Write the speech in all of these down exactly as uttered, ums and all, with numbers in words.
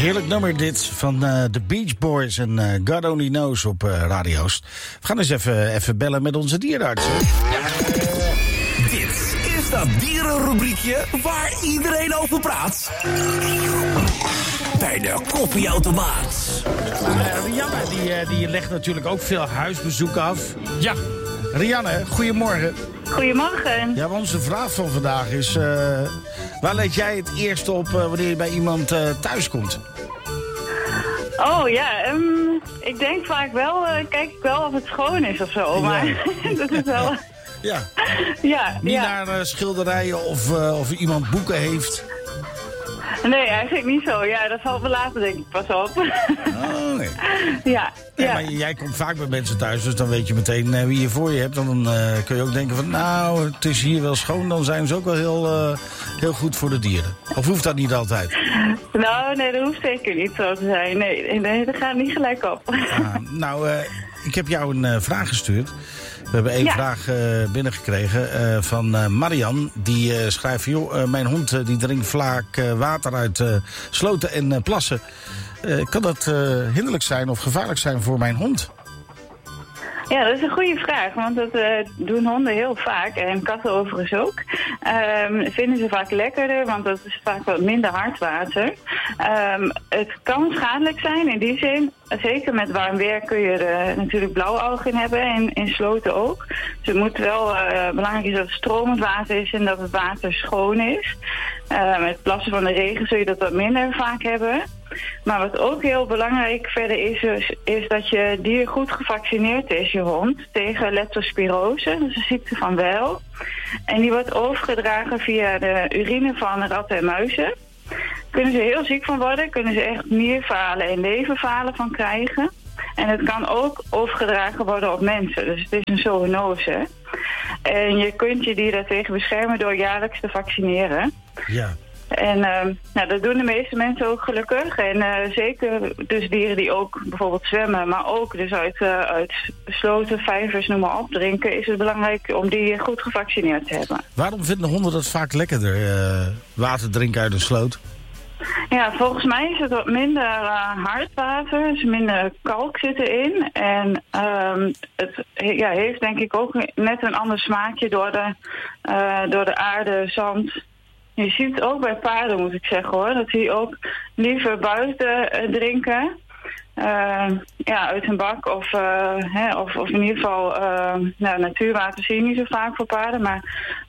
Heerlijk nummer dit van uh, de Beach Boys en uh, God Only Knows op uh, Radio Oost. We gaan eens even, even bellen met onze dierenarts. Dit is dat dierenrubriekje waar iedereen over praat. Bij de koffieautomaat. Uh, Rianne die, uh, die legt natuurlijk ook veel huisbezoek af. Ja. Rianne, goedemorgen. Goedemorgen. Ja, onze vraag van vandaag is... Uh, waar let jij het eerst op uh, wanneer je bij iemand uh, thuis komt? Oh ja, um, ik denk vaak wel, uh, kijk ik wel of het schoon is of zo, maar ja. Dat is wel... Ja, ja niet ja. naar uh, schilderijen of, uh, of iemand boeken heeft. Nee, eigenlijk niet zo. Ja, dat valt me later denk ik pas op. Oh, nee. Ja, Nee, ja. maar jij komt vaak bij mensen thuis, dus dan weet je meteen uh, wie je voor je hebt. Dan uh, kun je ook denken van, nou, het is hier wel schoon. Dan zijn ze ook wel heel, uh, heel goed voor de dieren. Of hoeft dat niet altijd? Nou, nee, dat hoeft zeker niet zo te zijn. Nee, nee dat gaat niet gelijk op. Ah, nou, uh, ik heb jou een uh, vraag gestuurd. We hebben één ja. vraag uh, binnengekregen uh, van uh, Marian. Die uh, schrijft, joh, uh, mijn hond uh, die drinkt vaak uh, water uit uh, sloten en uh, plassen. Uh, kan dat uh, hinderlijk zijn of gevaarlijk zijn voor mijn hond? Ja, dat is een goede vraag, want dat uh, doen honden heel vaak en katten overigens ook. Um, vinden ze vaak lekkerder, want dat is vaak wat minder hard water. Um, het kan schadelijk zijn in die zin. Zeker met warm weer kun je er natuurlijk blauwalgen in hebben en in sloten ook. Dus het moet wel uh, belangrijk is dat het stromend water is en dat het water schoon is. Uh, met plassen van de regen zul je dat wat minder vaak hebben. Maar wat ook heel belangrijk verder is, is, is dat je dier goed gevaccineerd is, je hond, tegen leptospirose, dat is een ziekte van Weil. En die wordt overgedragen via de urine van ratten en muizen. Kunnen ze heel ziek van worden, kunnen ze echt nierfalen en leverfalen van krijgen. En het kan ook overgedragen worden op mensen, dus het is een zoonose. En je kunt je dier daartegen beschermen door jaarlijks te vaccineren. Ja. En uh, nou, dat doen de meeste mensen ook gelukkig. En uh, zeker dus dieren die ook bijvoorbeeld zwemmen, maar ook dus uit, uh, uit sloten, vijvers, noem maar op, drinken, is het belangrijk om die goed gevaccineerd te hebben. Waarom vinden honden dat vaak lekkerder, uh, water drinken uit een sloot? Ja, volgens mij is het wat minder uh, hard water, dus minder kalk zit erin. En um, het ja, heeft denk ik ook net een ander smaakje door de, uh, door de aarde, zand. Je ziet het ook bij paarden, moet ik zeggen hoor, dat die ook liever buiten uh, drinken. Uh, ja, uit een bak of, uh, hè, of, of in ieder geval uh, nou, natuurwater zie je niet zo vaak voor paarden, maar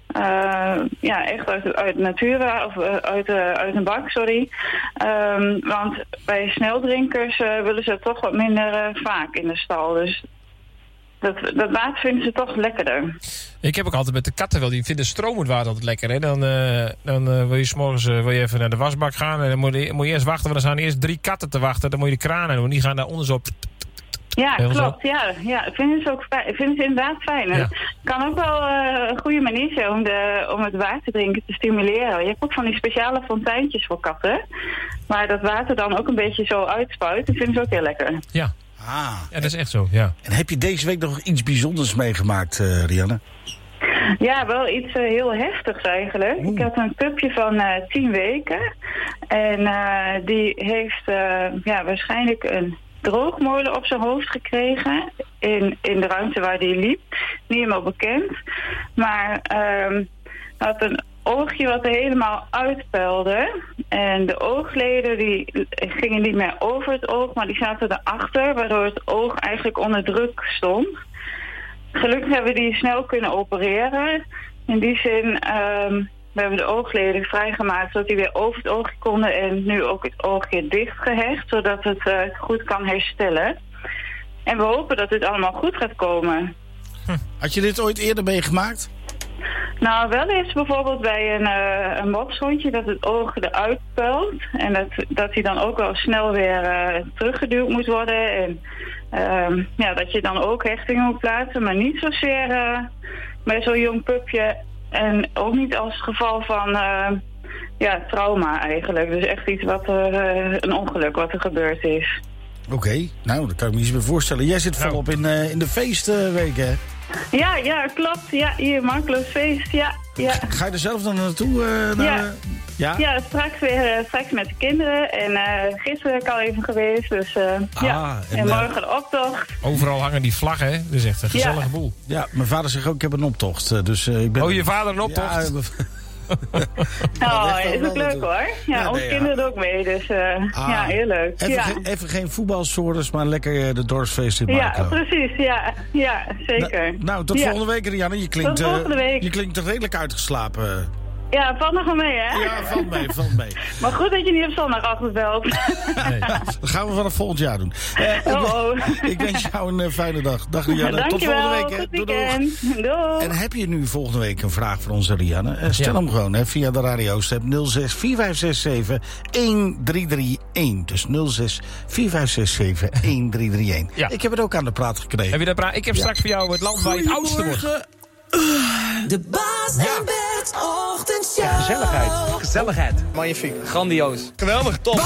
uh, ja, echt uit, uit natuurwater of uh, uit, uh, uit een bak, sorry. Um, want bij sneldrinkers uh, willen ze toch wat minder uh, vaak in de stal, dus dat, dat water vinden ze toch lekkerder. Ik heb ook altijd met de katten wel, die vinden stromend water altijd lekker. Hè? Dan, uh, dan uh, wil je 's morgens uh, wil je even naar de wasbak gaan en dan moet je, moet je eerst wachten, want er staan eerst drie katten te wachten. Dan moet je de kraan doen, die gaan daar onder zo op. Ja, klopt. Ja, ja, vinden ze ook fijn, vinden ze inderdaad fijn. Ja. Het kan ook wel uh, een goede manier zijn om, de, om het water drinken te stimuleren. Je hebt ook van die speciale fonteintjes voor katten, waar dat water dan ook een beetje zo uitspuit. Dat vinden ze ook heel lekker. Ja. Ah, ja, dat is echt zo, ja. En heb je deze week nog iets bijzonders meegemaakt, uh, Rianne? Ja, wel iets uh, heel heftigs eigenlijk. Oeh. Ik had een pupje van uh, tien weken. En uh, die heeft uh, ja, waarschijnlijk een droogmolen op zijn hoofd gekregen. In, in de ruimte waar die liep. Niet helemaal bekend. Maar um, had een oogje wat er helemaal uitpuilde. En de oogleden die gingen niet meer over het oog, maar die zaten erachter, waardoor het oog eigenlijk onder druk stond. Gelukkig hebben we die snel kunnen opereren. In die zin, um, we hebben de oogleden vrijgemaakt zodat die weer over het oogje konden en nu ook het oogje dicht gehecht, zodat het uh, goed kan herstellen. En we hopen dat dit allemaal goed gaat komen. Hm. Had je dit ooit eerder meegemaakt? Nou, wel eens bijvoorbeeld bij een, uh, een mopshondje dat het oog eruit puilt. En dat, dat hij dan ook wel snel weer uh, teruggeduwd moet worden. En uh, ja, dat je dan ook hechtingen moet plaatsen. Maar niet zozeer uh, bij zo'n jong pupje. En ook niet als het geval van uh, ja, trauma eigenlijk. Dus echt iets wat er, uh, een ongeluk wat er gebeurd is. Oké, okay, nou, dat kan ik me niet meer voorstellen. Jij zit volop in, uh, in de feestweek, hè? Ja, ja, klopt. Ja, hier, Markloos Feest. Ja, ja. Ga je er zelf dan naartoe? Uh, naar, ja. ja. Ja, straks weer uh, straks met de kinderen. En uh, gisteren ben ik al even geweest. Dus uh, ah, ja. En, en morgen de optocht. Overal hangen die vlaggen, hè? Dat is echt een gezellige ja. boel. Ja, mijn vader zegt ook, ik heb een optocht. Dus, uh, ik ben... Oh, je vader een optocht? Ja, oh, is ook leuk hoor. Ja, ja, onze nee, kinderen ja. ook mee, dus uh, ah, ja, heel leuk. Even, ja. ge even geen voetbalsores, maar lekker de dorpsfeest in Marklo. Ja, precies, ja, ja zeker. Nou, nou tot ja. volgende week, Rianne. Je klinkt, tot volgende week. Uh, je klinkt redelijk uitgeslapen. Ja, valt nog wel mee, hè? Ja, valt mee, valt mee. Maar goed dat je niet op zondagochtend belt. Nee. Ja, dat gaan we vanaf volgend jaar doen. Uh, oh, oh. Ik wens jou een uh, fijne dag. Dag Rianne, tot volgende week. Hè. Goed doei, doei. Doei. En heb je nu volgende week een vraag voor onze Rianne? Uh, stel ja. hem gewoon hè, via de radiostep nul zes vier vijf zes zeven een drie drie een. Dus nul zes vier vijf zes zeven een drie drie een. Ja. Ik heb het ook aan de praat gekregen. Heb je dat pra- Ik heb ja. straks voor jou het land waar je het oudste wordt. De Baas en Bert Ochtendshow. Gezelligheid. Gezelligheid. Magnifiek. Grandioos. Geweldig, top.